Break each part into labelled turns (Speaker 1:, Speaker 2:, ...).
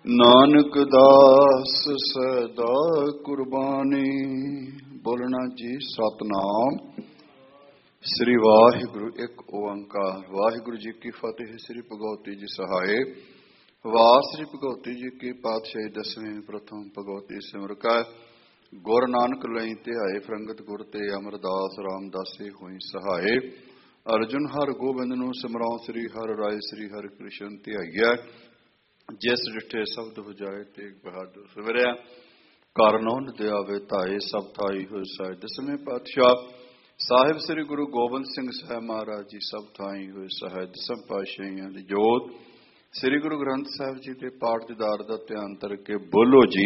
Speaker 1: ਨਾਨਕ ਦਾਸ ਸਦਾ ਕੁਰਬਾਨੀ। ਬੋਲਣਾ ਜੀ ਸਤਿਨਾਮ ਸ੍ਰੀ ਵਾਹਿਗੁਰੂ ਇੱਕ ਓੰਕਾਰ। ਵਾਹਿਗੁਰੂ ਜੀ ਕੀ ਫਤਿਹ। ਸ੍ਰੀ ਭਗਵਤੀ ਜੀ ਸਹਾਏ। ਵਾਹ ਸ੍ਰੀ ਭਗਵਤੀ ਜੀ ਕੀ ਪਾਤਸ਼ਾਹੀ ਦਸਵੇਂ ਪ੍ਰਥਮ ਭਗਵਤੀ ਸਿਮਰ ਕੈ। ਗੁਰ ਨਾਨਕ ਲਈ ਧਿਆਏ ਫਰੰਗਤ ਗੁਰ ਤੇ ਅਮਰਦਾਸ ਰਾਮਦਾਸੇ ਹੋਈ ਸਹਾਏ। ਅਰਜੁਨ ਹਰ ਗੋਬਿੰਦ ਨੂੰ ਸਿਮਰਾਉ ਸ੍ਰੀ ਹਰਿ ਰਾਏ ਸ੍ਰੀ ਹਰਿ ਕ੍ਰਿਸ਼ਨ ਧਿਆਈਐ। ਜਿਸ ਡਿਠੇ ਸ਼ਬਦ ਬੁਝਾਏ ਤੇਗ ਬਹਾਦਰ ਸਵਰਿਆ। ਕਰ ਨੌਨ ਦਿਆਵੇ ਧਾਏ ਸਭ ਥਾਈ ਹੋਏ ਸਾਹਿਬ। ਦਸਵੇਂ ਪਾਤਸ਼ਾਹ ਸਾਹਿਬ ਸ੍ਰੀ ਗੁਰੂ ਗੋਬਿੰਦ ਸਿੰਘ ਸਾਹਿਬ ਮਹਾਰਾਜ ਜੀ ਸਭ ਥਾਈ ਹੋਏ ਸਾਹਿਬ। ਦਸਮ ਪਾਤਸ਼ਾਹੀਆਂ ਦੀ ਜੋਤ ਸ੍ਰੀ ਗੁਰੂ ਗ੍ਰੰਥ ਸਾਹਿਬ ਜੀ ਦੇ ਪਾਠ ਦੀਦਾਰ ਦਾ ਧਿਆਨ ਕਰਕੇ ਬੋਲੋ ਜੀ।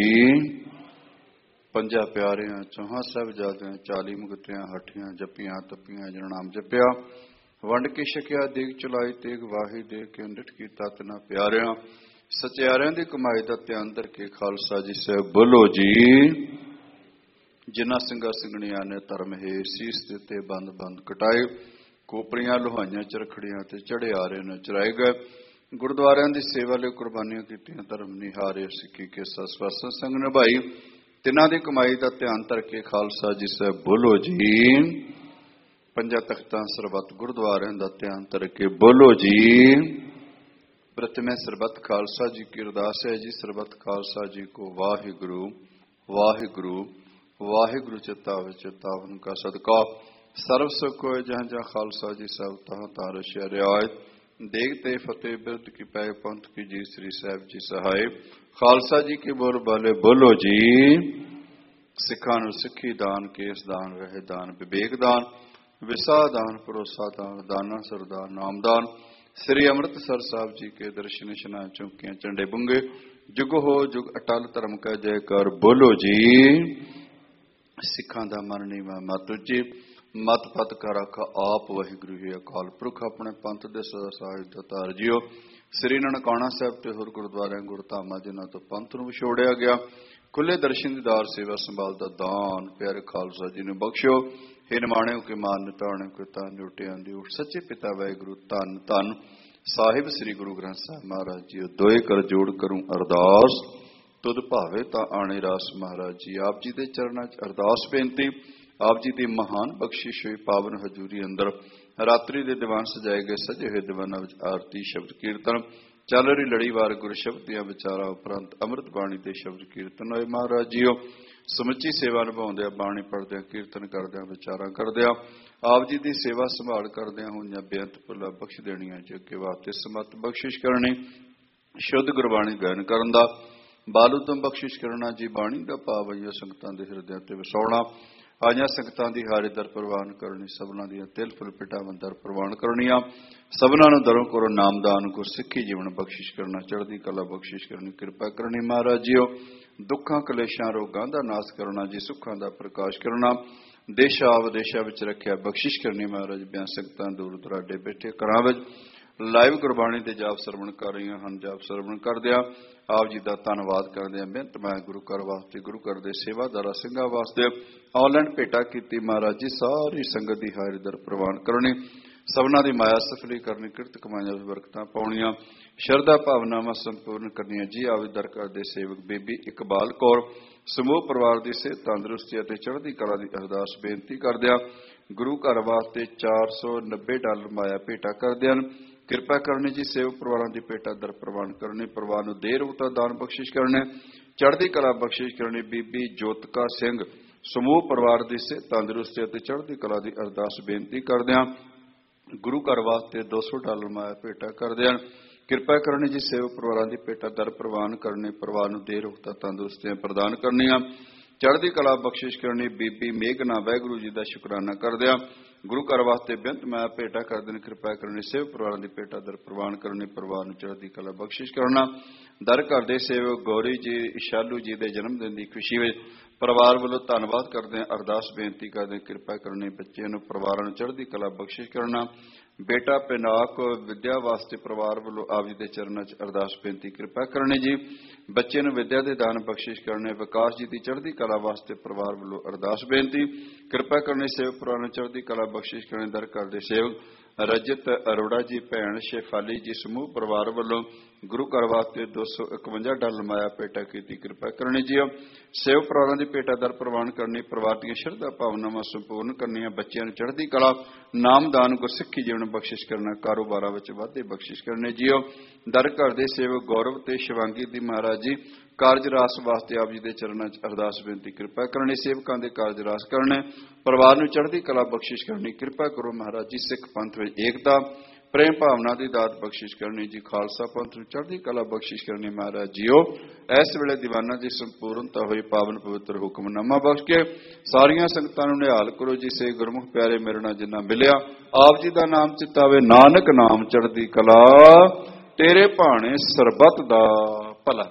Speaker 1: ਪੰਜਾਂ ਪਿਆਰਿਆਂ ਚੌਹਾਂ ਸਾਹਿਬਜ਼ਾਦਿਆਂ 40 ਮੁਕਤਿਆਂ ਹੱਠੀਆਂ ਜੱਪੀਆਂ ਤੱਪੀਆਂ ਜਨ ਨਾਮ ਜਪਿਆ। ਵੰਡ ਕੇ ਛਕਿਆ ਦੇਗ ਚਲਾਈ ਤੇਗ ਵਾਹੀ ਦੇ ਕੇ ਅੰਡਿਠ ਕੀਤਾ ਤਿਨਾ ਪਿਆਰਿਆਂ। ਸਚਿਆਰਿਆਂ ਦੀ ਕਮਾਈ ਦਾ ਧਿਆਨ ਧਰ ਖਾਲਸਾ ਜੀ ਸਾਹਿਬ ਬੋਲੋ ਜੀ। ਜਿਨ੍ਹਾਂ ਸਿੰਘਾਂ ਸਿੰਘਣੀਆਂ ਨੇ ਧਰਮ ਹੇਰ ਸੀਸ ਦਿੱਤੇ ਬੰਦ ਬੰਦ ਕਟਾਏ। ਕੋਪਰੀਆਂ ਲੋਹਾਈਆਂ ਚਰਖੜੀਆਂ ਤੇ ਚੜੇ ਆਰੇ ਨੇ ਚਰਾਏ ਗਏ। ਗੁਰਦੁਆਰਿਆਂ ਦੀ ਸੇਵਾ ਲਈ ਕੁਰਬਾਨੀਆਂ ਕੀਤੀਆਂ ਧਰਮ ਨਿਹਾਰੇ ਸਿੱਖੀ ਕੇ ਸਸਵਾਸਨ ਸੰਗ ਨਿਭਾਈ। ਤਿੰਨਾਂ ਦੀ ਕਮਾਈ ਦਾ ਧਿਆਨ ਧਰ ਕੇ ਖਾਲਸਾ ਜੀ ਸਾਹਿਬ ਬੋਲੋ ਜੀ। ਪੰਜਾਂ ਤਖਤਾਂ ਸਰਬੱਤ ਗੁਰਦੁਆਰਿਆਂ ਦਾ ਧਿਆਨ ਧਰ ਕੇ ਬੋਲੋ ਜੀ। ਪ੍ਰਥਮੇ ਸਰਬੱਤ ਖਾਲਸਾ ਜੀ ਕੀ ਅਰਦਾਸ ਹੈ ਜੀ। ਸਰਬੱਤ ਖਾਲਸਾ ਜੀ ਕੋ ਵਾਹਿਗੁਰੂ ਵਾਹਿਗੁਰੂ ਵਾਹਿਗੁਰੂ ਚਿਤਾਵ ਚਿਤਾਵਨ ਕਾ ਸਦਕਾ ਸਰਬ ਸੁਖ ਹੋਏ। ਜਹਾਂ ਜਹਾਂ ਖਾਲਸਾ ਜੀ ਸਭ ਤਹਾਂ ਤਹਾਂ ਰਸ਼ਿਆ ਰਿਆਇਤ। ਦੇਗ ਤੇ ਫਤਿਹ ਬਿਰਧ ਕੀ ਪੈ ਪੰਥ ਕੀ ਜੀ ਸ੍ਰੀ ਸਾਹਿਬ ਜੀ ਸਹਾਏ। ਖਾਲਸਾ ਜੀ ਕੇ ਬੋਲ ਬਾਲੇ ਬੋਲੋ ਜੀ। ਸਿੱਖਾਂ ਨੂੰ ਸਿੱਖੀ ਦਾਨ ਕੇਸ ਦਾਨ ਰਹਿ ਦਾਨ ਵਿਵੇਕ ਦਾਨ ਵਿਸਾ ਦਾਨ ਭਰੋਸਾ ਦਾਨ ਦਾਨਾ ਸਰਦਾਰ ਨਾਮਦਾਨ। ਸ੍ਰੀ ਅੰਮ੍ਰਿਤਸਰ ਸਾਹਿਬ ਜੀ ਕੇ ਦਰਸ਼ਨ ਇਸ਼ਨਾਨ ਚੌਕੀਆਂ ਝੰਡੇ ਬੁੰਗੇ। ਜੁਗ ਹੋ ਜੁਗ ਅਟਲ ਧਰਮ ਕਾ ਜੈਕਾਰ ਬੋਲੋ ਜੀ। ਸਿੱਖਾਂ ਦਾ ਮਨ ਨੀਵਾਂ ਮਤ ਉੱਚੀ ਮਤ ਪਤ ਕਾ ਰਾਖਾ ਆਪ ਵਾਹਿਗੁਰੂ ਹੀ ਅਕਾਲ ਪੁਰਖ। ਆਪਣੇ ਪੰਥ ਦੇ ਸਦਾ ਸਾਹਿਬ ਦਾ ਤਾਰ ਜੀਓ। ਸ੍ਰੀ ਨਨਕਾਣਾ ਸਾਹਿਬ ਤੇ ਹੋਰ ਗੁਰਦੁਆਰਿਆਂ ਗੁਰਧਾਮਾਂ ਜਿਨ੍ਹਾਂ ਤੋਂ ਪੰਥ ਨੂੰ ਵਿਛੋੜਿਆ ਗਿਆ। ਖੁੱਲੇ ਦਰਸ਼ਨ ਦੀਦਾਰ ਸੇਵਾ ਸੰਭਾਲ ਦਾ ਦਾਨ ਪਿਆਰੇ ਖਾਲਸਾ ਜੀ ਨੂੰ ਬਖਸ਼ੋ। ਹੇ ਨਿਮਾਣਿਓ ਕੇ ਮਾਨ ਨਿਤਾਣਿਓ ਕੇ ਤਾਂ ਜੁਟਿਆਂ ਦੀ ਉਠ। ਸੱਚੇ ਪਿਤਾ ਵਾਹਿਗੁਰੂ ਧੰਨ ਧੰਨ ਸਾਹਿਬ ਸ੍ਰੀ ਗੁਰੂ ਗ੍ਰੰਥ ਸਾਹਿਬ ਮਹਾਰਾਜ ਜੀ। ਦੋਏ ਕਰ ਜੋੜ ਕਰੂੰ ਅਰਦਾਸ ਤੁਧ ਭਾਵੇ ਤਾਂ ਆਣੇ ਰਾਸ। ਮਹਾਰਾਜ ਜੀ ਆਪ ਜੀ ਦੇ ਚਰਨਾਂ 'ਚ ਅਰਦਾਸ ਬੇਨਤੀ। ਆਪ ਜੀ ਦੀ ਮਹਾਨ ਬਖਸ਼ਿਸ਼ ਹੋਈ ਪਾਵਨ ਹਜ਼ੂਰੀ ਅੰਦਰ ਰਾਤਰੀ ਦੇ ਦੀਵਾਨ ਸਜਾਏ ਗਏ ਸਜੇ ਹੋਏ ਦੀਵਾਨਾਂ ਵਿੱਚ ਆਰਤੀ ਸ਼ਬਦ ਕੀਰਤਨ ਚੱਲ ਰਹੀ ਲੜੀਵਾਰ ਗੁਰ ਸ਼ਬਦ ਦੀਆਂ ਵਿਚਾਰਾਂ ਉਪਰੰਤ ਅੰਮ੍ਰਿਤ ਬਾਣੀ ਦੇ ਸ਼ਬਦ ਕੀਰਤਨ ਹੋਏ। ਮਹਾਰਾਜ ਜੀਓ ਸਮੁੱਚੀ ਸੇਵਾ ਨਿਭਾਉਂਦਿਆਂ ਬਾਣੀ ਪੜ੍ਹਦਿਆਂ ਕੀਰਤਨ ਕਰਦਿਆਂ ਵਿਚਾਰਾਂ ਕਰਦਿਆਂ ਆਪ ਜੀ ਦੀ ਸੇਵਾ ਸੰਭਾਲ ਕਰਦਿਆਂ ਹੋਈਆਂ ਬੇਅੰਤ ਭੁੱਲਾਂ ਬਖਸ਼ ਦੇਣੀਆਂ। ਜੇ ਅੱਗੇ ਵਾਸਤੇ ਸਮਤ ਬਖਸ਼ਿਸ਼ ਕਰਨੀ ਸ਼ੁੱਧ ਗੁਰਬਾਣੀ ਗਾਇਨ ਕਰਨ ਦਾ ਬਾਲ ਉਦਮ ਬਖਸ਼ਿਸ਼ ਕਰਨਾ ਜੀ। ਬਾਣੀ ਦਾ ਭਾਵ ਆਈਆਂ ਸੰਗਤਾਂ ਦੇ ਹਿਰਦਿਆਂ ਤੇ ਵਸਾਉਣਾ। ਆਈਆਂ ਸੰਗਤਾਂ ਦੀ ਹਾਰੇ ਦਰ ਪ੍ਰਵਾਨ ਕਰਨੀ। ਸਭਨਾਂ ਦੀਆਂ ਤਿਲ ਫੁੱਲ ਪਿਟਾਵਾਂ ਦਰ ਪ੍ਰਵਾਨ ਕਰਨੀਆਂ। ਸਭਨਾਂ ਨੂੰ ਦਰੋਂ ਕਰੋ ਨਾਮਦਾਨ ਗੁਰ ਸਿੱਖੀ ਜੀਵਨ ਬਖਸ਼ਿਸ਼ ਕਰਨਾ। ਚੜ੍ਹਦੀ ਕਲਾ ਬਖਸ਼ਿਸ਼ ਕਰਨੀ ਕਿਰਪਾ ਕਰਨੀ। ਮਹਾਰਾਜ ਜੀਓ ਦੁੱਖਾਂ ਕਲੇਸ਼ਾਂ ਰੋਗਾਂ ਦਾ ਨਾਸ ਕਰਨਾ ਜੀ। ਸੁੱਖਾਂ ਦਾ ਪ੍ਰਕਾਸ਼ ਕਰਨਾ। ਦੇਸ਼ਾਂ ਵਿਦੇਸ਼ਾਂ ਵਿੱਚ ਰੱਖਿਆ ਬਖਸ਼ਿਸ਼ ਕਰਨੀ। ਮਹਾਰਾਜ ਬਿਆਂ ਸੰਗਤਾਂ ਦੂਰ ਦੁਰਾਡੇ ਬੈਠੇ ਘਰਾਂ ਵਿੱਚ ਲਾਈਵ ਗੁਰਬਾਣੀ ਦੇ ਜਾਪ ਸਰਵਣ ਕਰ ਰਹੀਆਂ ਹਨ। ਜਾਪ ਸਰਵਣ ਕਰਦਿਆਂ ਆਪ ਜੀ ਦਾ ਧੰਨਵਾਦ ਕਰਦੇ ਹਾਂ। ਮਿਹਨਤ ਮੈਂ ਗੁਰੂ ਘਰ ਵਾਸਤੇ ਗੁਰੂ ਘਰ ਦੇ ਸੇਵਾਦਾਰਾਂ ਸਿੰਘਾਂ ਵਾਸਤੇ ਆਨਲਾਈਨ ਭੇਟਾ ਕੀਤੀ। ਮਹਾਰਾਜ ਜੀ ਸਾਰੀ ਸੰਗਤ ਦੀ ਹਾਜ਼ਰੀ ਦਰ ਪ੍ਰਵਾਨ ਕਰਨੀ। ਸਭਨਾਂ ਦੀ ਮਾਇਆ ਸਫਲੀ ਕਰਨੀ। ਕਿਰਤ ਕਮਾਈਆਂ ਵਿੱਚ ਬਰਕਤਾਂ ਪਾਉਣੀਆਂ। ਸ਼ਰਧਾ ਭਾਵਨਾਵਾਂ ਸੰਪੂਰਨ ਕਰਨੀਆਂ ਜੀ। ਆਵੇ ਦਰ ਘਰ ਦੇ ਸੇਵਕ ਬੀਬੀ ਇਕਬਾਲ ਕੌਰ ਸਮੂਹ ਪਰਿਵਾਰ ਦੀ ਸਿਹਤ ਤੰਦਰੁਸਤੀ ਅਤੇ ਚੜ੍ਹਦੀ ਕਲਾ ਦੀ ਅਰਦਾਸ ਬੇਨਤੀ ਕਰਦਿਆਂ ਗੁਰੂ ਘਰ ਵਾਸਤੇ $490 ਮਾਇਆ ਭੇਟਾ ਕਰਦੇ ਹਨ। ਕਿਰਪਾ ਕਰਨੀ ਜੀ। ਸੇਵਕ ਪਰਿਵਾਰਾਂ ਦੀ ਭੇਟਾ ਦਰ ਪ੍ਰਵਾਨ ਕਰਨੀ। ਪਰਿਵਾਰ ਨੂੰ ਦੇਰ ਉਤਾ ਦਾਨ ਬਖਸ਼ਿਸ਼ ਕਰਨੇ। ਚੜ੍ਹਦੀ ਕਲਾ ਬਖਸ਼ਿਸ਼ ਕਰਨੀ। ਬੀਬੀ ਜੋਤਕਾ ਸਿੰਘ ਸਮੂਹ ਪਰਿਵਾਰ ਦੀ ਸਿਹਤ ਤੰਦਰੁਸਤੀ ਅਤੇ ਚੜ੍ਹਦੀ ਕਲਾ ਦੀ ਅਰਦਾਸ ਬੇਨਤੀ ਕਰਦਿਆਂ ਗੁਰੂ ਘਰ ਵਾਸਤੇ $200 ਮਾਇਆ ਭੇਟਾ ਕਰਦੇ ਹਨ। ਕਿਰਪਾ ਕਰਨੀ ਜੀ। ਸੇਵਕ ਪਰਿਵਾਰਾਂ ਦੀ ਭੇਟਾ ਦਰ ਪ੍ਰਵਾਨ ਕਰਨੀ। ਪਰਿਵਾਰ ਨੂੰ ਦੇਰ ਉਤਾ ਤੰਦਰੁਸਤੀਆਂ ਪ੍ਰਦਾਨ ਕਰਨੀਆਂ। ਚੜ੍ਹਦੀ ਕਲਾ ਬਖਸ਼ਿਸ਼ ਕਰਨੀ। ਬੀਬੀ ਮੇਘਨਾ ਵਾਹਿਗੁਰੂ ਜੀ ਦਾ ਸ਼ੁਕਰਾਨਾ ਕਰਦਿਆਂ ਗੁਰੂ ਘਰ ਵਾਸਤੇ ਬੇਅੰਤ ਮਾਇਆ ਭੇਟਾ ਕਰਦੇ ਨੇ। ਕਿਰਪਾ ਕਰਨੀ। ਸੇਵਕ ਪਰਿਵਾਰਾਂ ਦੀ ਭੇਟਾ ਦਰ ਪ੍ਰਵਾਨ ਕਰਨੀ। ਪਰਿਵਾਰ ਨੂੰ ਚੜ੍ਹਦੀ ਕਲਾ ਬਖਸ਼ਿਸ਼ ਕਰਨਾ। ਦਰ ਘਰ ਦੇ ਸੇਵਕ ਗੌਰੀ ਜੀ ਇਸ਼ਾਲੂ ਜੀ ਦੇ ਜਨਮ ਦਿਨ ਦੀ ਖੁਸ਼ੀ ਵਿੱਚ ਪਰਿਵਾਰ ਵੱਲੋਂ ਧੰਨਵਾਦ ਕਰਦੇ ਅਰਦਾਸ ਬੇਨਤੀ ਕਰਦੇ। ਕਿਰਪਾ ਕਰਨੀ। ਬੱਚਿਆਂ ਨੂੰ ਪਰਿਵਾਰਾਂ ਨੂੰ ਚੜ੍ਹਦੀ ਕਲਾ ਬਖਸ਼ਿਸ਼ ਕਰਨਾ। ਬੇਟਾ ਪਿਨਾਕ ਵਿਦਿਆ ਵਾਸਤੇ ਪਰਿਵਾਰ ਵੱਲੋਂ ਆਪ ਜੀ ਦੇ ਚਰਨਾਂ 'ਚ ਅਰਦਾਸ ਬੇਨਤੀ। ਕਿਰਪਾ ਕਰਨੀ ਜੀ। ਬੱਚੇ ਨੂੰ ਵਿਦਿਆ ਦੇ ਦਾਨ ਬਖਸ਼ਿਸ਼ ਕਰਨੇ। ਵਿਕਾਸ ਜੀ ਦੀ ਚੜ੍ਹਦੀ ਕਲਾ ਵਾਸਤੇ ਪਰਿਵਾਰ ਵੱਲੋਂ ਅਰਦਾਸ ਬੇਨਤੀ। ਕਿਰਪਾ ਕਰਨੀ। ਸੇਵਕ ਪਰਿਵਾਰ ਨੂੰ ਚੜ੍ਹਦੀ ਕਲਾ ਬਖਸ਼ਿਸ਼ ਕਰਨੇ। ਦਰ ਘਰ ਦੇ ਸੇਵਕ ਰਜਤ ਅਰੋੜਾ ਜੀ, ਭੈਣ ਸ਼ੇਫਾਲੀ ਜੀ, ਸਮੂਹ ਪਰਿਵਾਰ ਵੱਲੋਂ ਗੁਰੂ ਘਰ ਵਾਸਤੇ 251 ਡਾਲਰ ਮਾਇਆ ਭੇਟਾ ਕੀਤੀ। ਕਿਰਪਾ ਕਰਨੀ ਜੀ। ਸੇਵ ਪਰਿਵਾਰਾਂ ਦੀ ਭੇਟਾ ਦਰ ਪ੍ਰਵਾਨ ਕਰਨੀ, ਪਰਿਵਾਰ ਦੀਆਂ ਸ਼ਰਧਾ ਭਾਵਨਾਵਾਂ ਸੰਪੂਰਨ ਕਰਨੀਆਂ, ਬੱਚਿਆਂ ਨੂੰ ਚੜ੍ਹਦੀ ਕਲਾ, ਨਾਮਦਾਨ, ਗੁਰਸਿੱਖੀ ਜੀਵਨ ਬਖਸ਼ਿਸ਼ ਕਰਨਾ, ਕਾਰੋਬਾਰਾਂ ਵਿੱਚ ਵਾਧੇ ਬਖਸ਼ਿਸ਼ ਕਰਨੇ ਜੀਓ। ਦਰ ਘਰ ਦੇ ਸੇਵਕ ਗੌਰਵ ਤੇ ਸ਼ਿਵਾਂਗੀ ਦੀ ਮਹਾਰਾਜ ਜੀ, ਕਾਰਜ ਰਾਸ ਵਾਸਤੇ ਆਪ ਜੀ ਦੇ ਚਰਨਾਂ 'ਚ ਅਰਦਾਸ ਬੇਨਤੀ। ਕਿਰਪਾ ਕਰਨੀ, ਸੇਵਕਾਂ ਦੇ ਕਾਰਜ ਰਾਸ ਕਰਨੇ, ਪਰਿਵਾਰ ਨੂੰ ਚੜ੍ਹਦੀ ਕਲਾ ਬਖਸ਼ਿਸ਼ ਕਰਨੀ। ਕਿਰਪਾ ਕਰੋ ਮਹਾਰਾਜ ਜੀ, ਸਿੱਖ ਪੰਥ ਵਿੱਚ ਏਕਤਾ, ਪ੍ਰੇਮ ਭਾਵਨਾ ਦੀ ਦਾਤ ਬਖਸ਼ਿਸ਼ ਕਰਨੀ ਜੀ। ਖਾਲਸਾ ਪੰਥ ਨੂੰ ਚੜ੍ਹਦੀ ਕਲਾ ਬਖਸ਼ਿਸ਼ ਕਰਨੀ ਮਹਾਰਾਜ ਜੀਓ। ਇਸ ਵੇਲੇ ਦੀਵਾਨਾਂ ਦੀ ਸੰਪੂਰਨਤਾ ਹੋਈ ਪਾਵਨ ਪਵਿੱਤਰ ਹੁਕਮਨਾਮਾ ਬਖਸ਼ ਕੇ ਸਾਰੀਆਂ ਸੰਗਤਾਂ ਨੂੰ ਨਿਹਾਲ ਕਰੋ ਜੀ। ਸੇ ਗੁਰਮੁਖ ਪਿਆਰੇ ਮੇਰੇ ਨਾਲ ਜਿੰਨਾ ਮਿਲਿਆ, ਆਪ ਜੀ ਦਾ ਨਾਮ ਚਿਤਾਵੇ, ਨਾਨਕ ਨਾਮ ਚੜ੍ਹਦੀ ਕਲਾ, ਤੇਰੇ ਭਾਣੇ ਸਰਬੱਤ ਦਾ ਭਲਾ।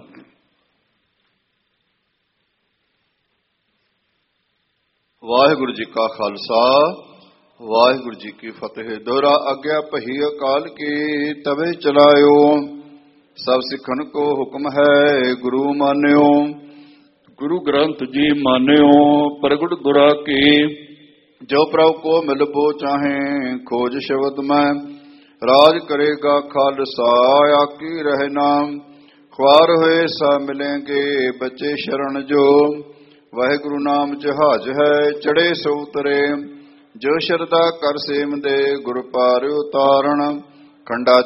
Speaker 1: ਵਾਹਿਗੁਰੂ ਜੀ ਕਾ ਖਾਲਸਾ, ਵਾਹਿਗੁਰੂ ਜੀ ਕੀ ਫਤਿਹ। ਦੋਹਰਾ ਆਗਿਆ ਪਹੀ ਅਕਾਲ ਕੀ, ਤਵੇ ਚਲਾਇਓ, ਸਭ ਸਿੱਖਣ ਕੋ ਹੁਕਮ ਹੈ ਗੁਰੂ ਮਾਨਿਓ। ਗੁਰੂ ਗ੍ਰੰਥ ਜੀ ਮਾਨਿਓ, ਪ੍ਰਗਟ ਗੁਰਾ ਕੀ, ਜੋ ਪ੍ਰਭ ਕੋ ਮਿਲਬੋ ਚਾਹੇ ਖੋਜ ਸ਼ਬਦ ਮੈਂ। ਰਾਜ ਕਰੇਗਾ ਖਾਲਸਾ, ਆਕੀ ਰਹਿ ਨਾਮ, ਖੁਆਰ ਹੋਏ ਸਾ ਮਿਲੇਂਗੇ ਬੱਚੇ ਸ਼ਰਨ ਜੋ। ਵਾਹਿਗੁਰੂ ਨਾਮ ਜਹਾਜ ਹੈ, ਚੜੇ ਸੋ ਉਤਰੇ, ਜੋ ਸ਼ਰਧਾ ਕਰ ਸੇਮ ਦੇ, ਗੁਰ ਪਾਰ ਉਤਾਰਨ। ਖੰਡਾ